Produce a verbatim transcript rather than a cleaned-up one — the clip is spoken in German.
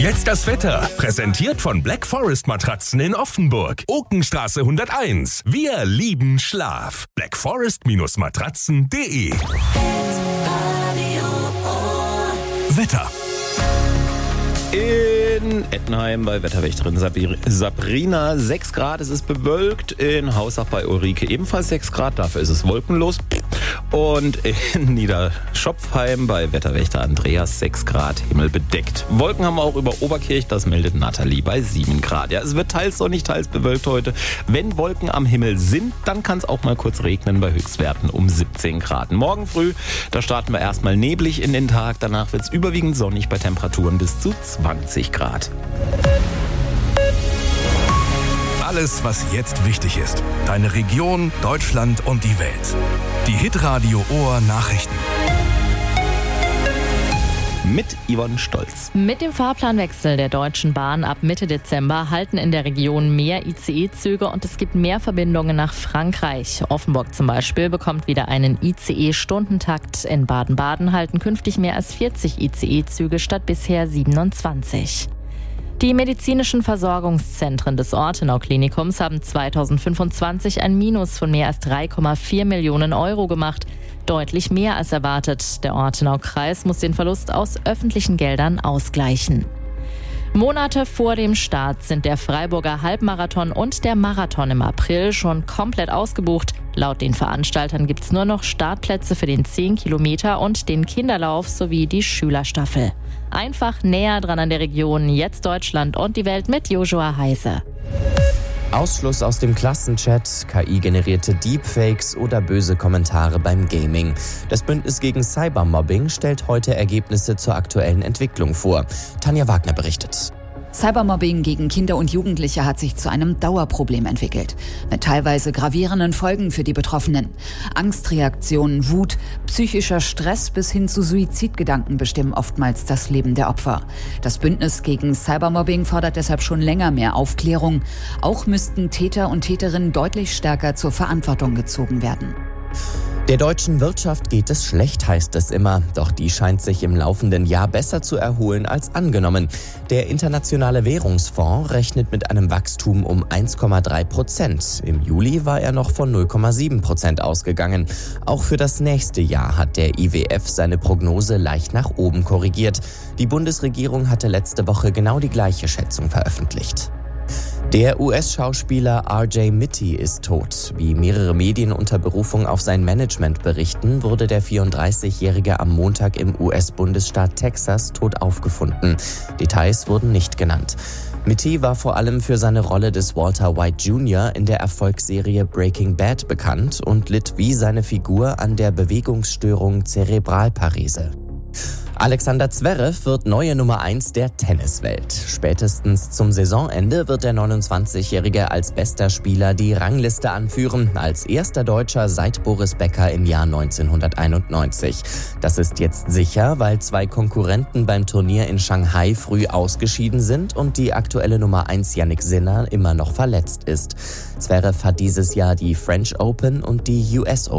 Jetzt das Wetter. Präsentiert von Black Forest Matratzen in Offenburg. Okenstraße hunderteins. Wir lieben Schlaf. black forest Matratzen punkt de. Wetter. In Ettenheim bei Wetterwächterin Sabrina sechs Grad, es ist bewölkt. In Hausach bei Ulrike ebenfalls sechs Grad, dafür ist es wolkenlos. Und in Niederschopfheim bei Wetterwächter Andreas sechs Grad, Himmel bedeckt. Wolken haben wir auch über Oberkirch, das meldet Nathalie bei sieben Grad. Ja, es wird teils sonnig, teils bewölkt heute. Wenn Wolken am Himmel sind, dann kann es auch mal kurz regnen bei Höchstwerten um siebzehn Grad. Morgen früh, da starten wir erstmal neblig in den Tag, danach wird es überwiegend sonnig bei Temperaturen bis zu zwanzig Grad. Alles, was jetzt wichtig ist. Deine Region, Deutschland und die Welt. Die Hitradio Ohr Nachrichten. Mit Yvonne Stolz. Mit dem Fahrplanwechsel der Deutschen Bahn ab Mitte Dezember halten in der Region mehr I C E-Züge und es gibt mehr Verbindungen nach Frankreich. Offenburg zum Beispiel bekommt wieder einen I C E-Stundentakt. In Baden-Baden halten künftig mehr als vierzig I C E-Züge statt bisher siebenundzwanzig. Die medizinischen Versorgungszentren des Ortenau-Klinikums haben zweitausendfünfundzwanzig ein Minus von mehr als drei Komma vier Millionen Euro gemacht. Deutlich mehr als erwartet. Der Ortenau-Kreis muss den Verlust aus öffentlichen Geldern ausgleichen. Monate vor dem Start sind der Freiburger Halbmarathon und der Marathon im April schon komplett ausgebucht. Laut den Veranstaltern gibt es nur noch Startplätze für den zehn Kilometer und den Kinderlauf sowie die Schülerstaffel. Einfach näher dran an der Region, jetzt Deutschland und die Welt mit Joshua Heise. Ausschluss aus dem Klassenchat, K I-generierte Deepfakes oder böse Kommentare beim Gaming. Das Bündnis gegen Cybermobbing stellt heute Ergebnisse zur aktuellen Entwicklung vor. Tanja Wagner berichtet. Cybermobbing gegen Kinder und Jugendliche hat sich zu einem Dauerproblem entwickelt, mit teilweise gravierenden Folgen für die Betroffenen. Angstreaktionen, Wut, psychischer Stress bis hin zu Suizidgedanken bestimmen oftmals das Leben der Opfer. Das Bündnis gegen Cybermobbing fordert deshalb schon länger mehr Aufklärung. Auch müssten Täter und Täterinnen deutlich stärker zur Verantwortung gezogen werden. Der deutschen Wirtschaft geht es schlecht, heißt es immer. Doch die scheint sich im laufenden Jahr besser zu erholen als angenommen. Der Internationale Währungsfonds rechnet mit einem Wachstum um eins Komma drei Prozent. Im Juli war er noch von null Komma sieben Prozent ausgegangen. Auch für das nächste Jahr hat der I W F seine Prognose leicht nach oben korrigiert. Die Bundesregierung hatte letzte Woche genau die gleiche Schätzung veröffentlicht. Der U S-Schauspieler R J Mitte ist tot. Wie mehrere Medien unter Berufung auf sein Management berichten, wurde der vierunddreißigjährige am Montag im U S-Bundesstaat Texas tot aufgefunden. Details wurden nicht genannt. Mitte war vor allem für seine Rolle des Walter White Junior in der Erfolgsserie Breaking Bad bekannt und litt wie seine Figur an der Bewegungsstörung Zerebralparese. Alexander Zverev wird neue Nummer eins der Tenniswelt. Spätestens zum Saisonende wird der neunundzwanzigjährige als bester Spieler die Rangliste anführen, als erster Deutscher seit Boris Becker im Jahr neunzehnhunderteinundneunzig. Das ist jetzt sicher, weil zwei Konkurrenten beim Turnier in Shanghai früh ausgeschieden sind und die aktuelle Nummer eins Jannik Sinner immer noch verletzt ist. Zverev hat dieses Jahr die French Open und die U S Open